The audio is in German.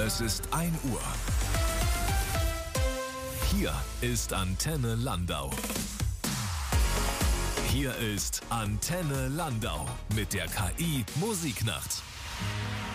Es ist 1 Uhr. Hier ist Antenne Landau. Hier ist Antenne Landau mit der KI Musiknacht.